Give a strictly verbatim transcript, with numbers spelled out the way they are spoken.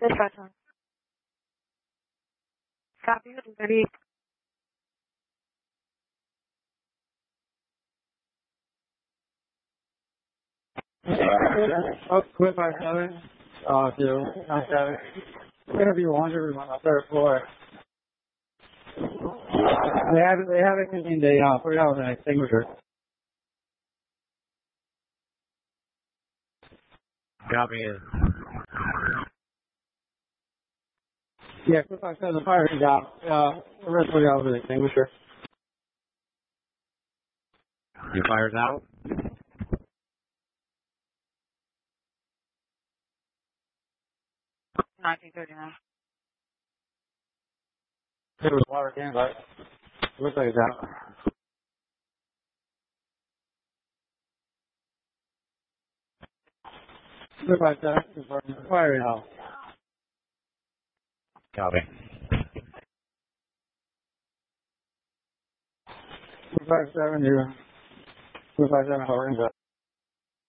Dispatch one. Copy, ready. Oh, quit by seven. Uh, two, nine seven. Whatever you want, everyone on the third floor. They have they have it in the uh, put it out with an extinguisher. Copy. Yeah, quit by seven. The fire is out. Uh, we're gonna put it out with an extinguisher. Your fire's out? nineteen thirty-nine. It was water can, but it looks like it's out. Quit by seven. The fire is out. Copy. Quit by seven. You. Quit by seven. We're in the